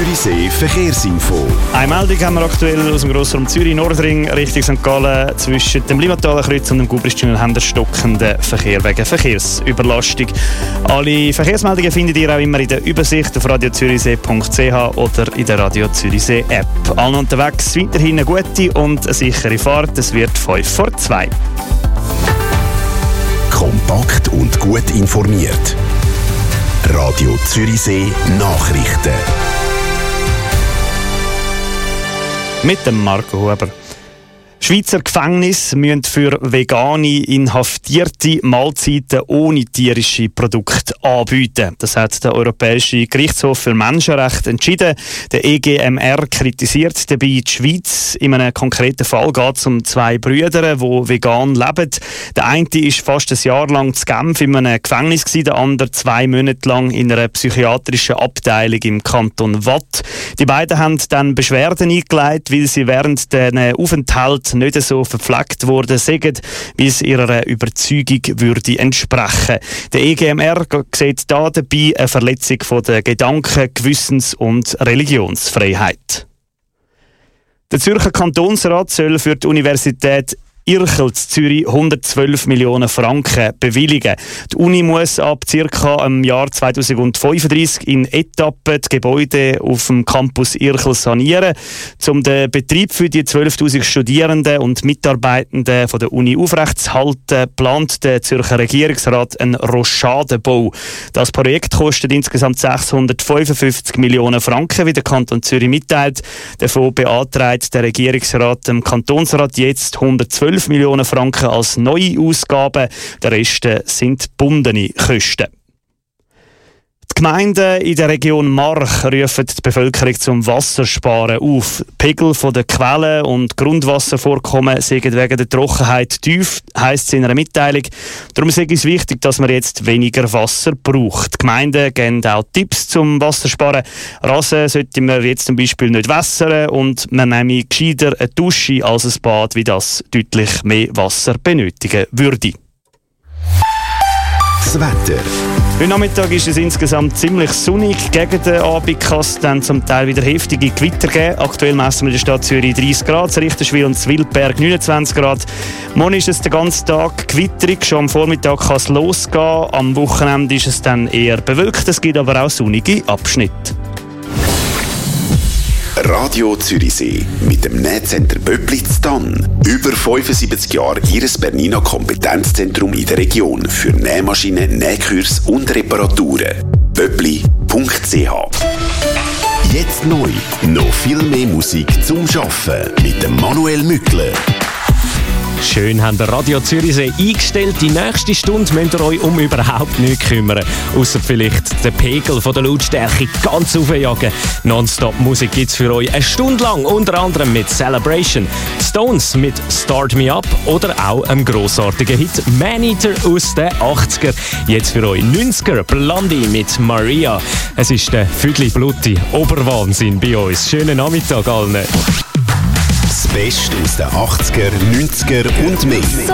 Zürichsee Verkehrsinfo. Eine Meldung haben wir aktuell aus dem Grossraum Zürich, Nordring, Richtung St. Gallen. Zwischen dem Limataler Kreuz und dem Gubristunnel haben wir stockenden Verkehr wegen Verkehrsüberlastung. Alle Verkehrsmeldungen findet ihr auch immer in der Übersicht auf radiozürichsee.ch oder in der Radio Zürichsee App. Allen unterwegs weiterhin eine gute und eine sichere Fahrt. Es wird 2:05. Kompakt und gut informiert. Radio Zürichsee Nachrichten. Mit dem Marco Huber. Schweizer Gefängnisse müssen für vegane Inhaftierte Mahlzeiten ohne tierische Produkte anbieten. Das hat der Europäische Gerichtshof für Menschenrechte entschieden. Der EGMR kritisiert dabei die Schweiz. In einem konkreten Fall geht es um 2 Brüder, die vegan leben. Der eine war fast ein Jahr lang zu Genf in einem Gefängnis, der andere 2 Monate lang in einer psychiatrischen Abteilung im Kanton Waadt. Die beiden haben dann Beschwerden eingeleitet, weil sie während den Aufenthalt nicht so verpflegt worden sind, wie es ihrer Überzeugung würde entsprechen. Der EGMR sieht da dabei eine Verletzung von der Gedanken-, Gewissens- und Religionsfreiheit. Der Zürcher Kantonsrat soll für die Universität Irchel Zürich 112 Millionen Franken bewilligen. Die Uni muss ab ca. im Jahr 2035 in Etappen die Gebäude auf dem Campus Irchel sanieren. Um den Betrieb für die 12'000 Studierenden und Mitarbeitenden von der Uni aufrechtzuerhalten, plant der Zürcher Regierungsrat einen Rochadenbau. Das Projekt kostet insgesamt 655 Millionen Franken, wie der Kanton Zürich mitteilt. Davon beantragt der Regierungsrat dem Kantonsrat jetzt 112 Millionen Franken als neue Ausgaben. Der Rest sind gebundene Kosten. Die Gemeinden in der Region March rufen die Bevölkerung zum Wassersparen auf. Die Pegel der Quellen und Grundwasservorkommen sind wegen der Trockenheit tief, heisst es in einer Mitteilung. Darum ist es wichtig, dass man jetzt weniger Wasser braucht. Die Gemeinden geben auch Tipps zum Wassersparen. Rasen sollte man jetzt zum Beispiel nicht wässern und man nehme gescheiter eine Dusche als ein Bad, wie das deutlich mehr Wasser benötigen würde. Das Wetter. Heute Nachmittag ist es insgesamt ziemlich sonnig. Gegen den Abend kann es dann zum Teil wieder heftige Gewitter geben. Aktuell messen wir in der Stadt Zürich 30 Grad, Richterswil und Zwilberg 29 Grad. Morgen ist es den ganzen Tag gewitterig. Schon am Vormittag kann es losgehen. Am Wochenende ist es dann eher bewölkt. Es gibt aber auch sonnige Abschnitte. Radio Zürichsee mit dem Nähcenter Böppli Ztann. Über 75 Jahre Ihres Bernina Kompetenzzentrum in der Region für Nähmaschinen, Nähkurs und Reparaturen. Böppli.ch. Jetzt neu. Noch viel mehr Musik zum Arbeiten mit dem Manuel Mückler. Schön habt ihr Radio Zürichsee eingestellt. Die nächste Stunde müsst ihr euch um überhaupt nichts kümmern. Ausser vielleicht den Pegel von der Lautstärke ganz aufjagen. Non-Stop-Musik gibt es für euch eine Stunde lang, unter anderem mit Celebration, Stones mit Start Me Up oder auch einem grossartigen Hit Maneater aus den 80er. Jetzt für euch 90er, Blondie mit Maria. Es ist der Füdli-Blutti Oberwahnsinn bei uns. Schönen Nachmittag allen. Das Beste aus den 80er, 90er und mehr.